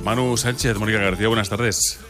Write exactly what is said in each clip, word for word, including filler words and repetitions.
Manu Sánchez, Mónica García, buenas tardes.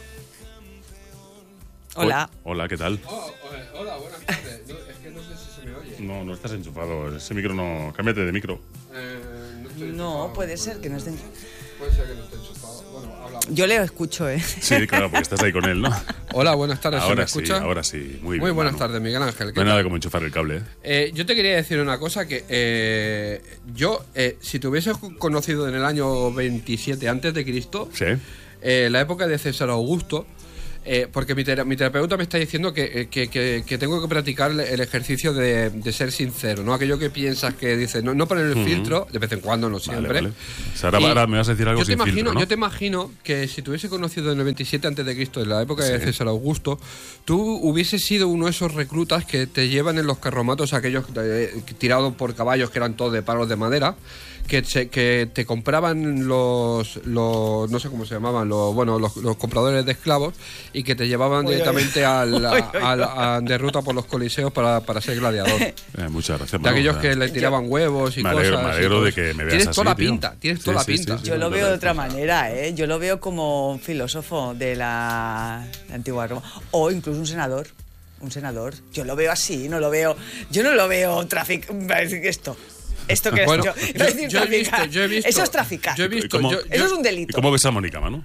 Hola. Hola, ¿qué tal? Oh, hola, buenas tardes. No, es que no sé si se me oye. No, no estás enchufado. Ese micro no... Cámbiate de micro. Eh, no, estoy No, enchufado. puede ser que no esté. Puede ser que no esté enchufado. Bueno, hablamos. Yo le escucho, ¿eh? Sí, claro, porque estás ahí con él, ¿no? Hola, buenas tardes. ¿Se me Ahora sí, escucha? ahora sí. Muy bien, Muy buenas Manu. tardes, Miguel Ángel. ¿Qué No hay nada tal? como enchufar el cable, ¿eh? Eh, yo te quería decir una cosa que eh, yo, eh, si te hubiese conocido en el año veintisiete antes de Cristo, Sí. eh, la época de César Augusto, eh, porque mi, tera- mi terapeuta me está diciendo que, que, que, que tengo que practicar el ejercicio de, de ser sincero, no aquello que piensas que dices, no, no poner el filtro, de vez en cuando, no siempre. Vale, vale. O sea, ahora, Y ahora me vas a decir algo yo te sin imagino, filtro, ¿no? Yo te imagino que si te hubiese conocido en el veintisiete antes de Cristo, en la época de Sí. César Augusto, tú hubieses sido uno de esos reclutas que te llevan en los carromatos aquellos eh, tirados por caballos que eran todos de palos de madera, que, se- que te compraban los, los, no sé cómo se llamaban, los, bueno, los, los compradores de esclavos y que te llevaban Oye, directamente al- a, oye, oye. a- a- de ruta por los coliseos para, para ser gladiador. Eh, muchas gracias, De Manu. aquellos O sea, que le tiraban huevos y me cosas. alegro- me y alegro todo de eso. que me veas Tienes así, toda la tío. pinta, tienes Sí, toda la sí, sí, pinta. sí. Yo lo no, veo no, de otra no. manera, ¿eh? Yo lo veo como un filósofo de la, la antigua Roma. O incluso un senador. Un senador. Yo lo veo así, no lo veo. Yo no lo veo trafic. Esto. Esto que Bueno, es. Yo, yo- iba a decir yo he visto- traficar. yo he visto- Eso es traficar. yo he ¿Y visto- cómo- yo- Eso es un ¿Y delito. cómo ves a Mónica, Manu?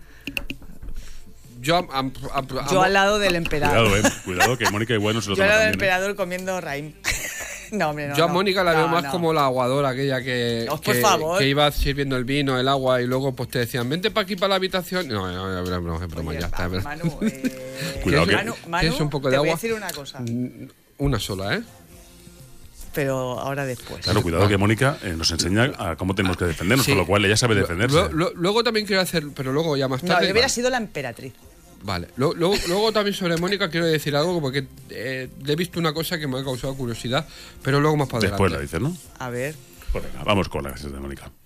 Yo, am- am- am- Yo amo- al lado del emperador. Cuidado, eh. Cuidado, que Mónica igual no se lo Yo al toma lado del también, ¿eh? emperador comiendo raim. No, hombre, no. yo a no. Mónica la veo No, más no. como la aguadora, aquella que, Oh, por que, favor. que iba sirviendo el vino, el agua y luego pues te decían, vente para aquí para la habitación. No, no, no, no, no, es broma, Oye, ya está. va, es Manu, eh, Cuidado que- Manu, Manu, ¿Quieres un poco de te voy a agua? decir una cosa, Mm, Una sola, ¿eh? pero ahora después. Claro, cuidado que Mónica eh, nos enseña a cómo tenemos que defendernos, Sí. con lo cual ella sabe defenderse. Lo- lo- luego también quiero hacer, pero luego ya más No, tarde. yo hubiera vale. sido la emperatriz. Vale. Lo- Luego, luego también sobre Mónica quiero decir algo porque eh, le he visto una cosa que me ha causado curiosidad, pero luego más para adelante. Después la dices, ¿no? A ver. Pues venga, vamos con la canción de Mónica.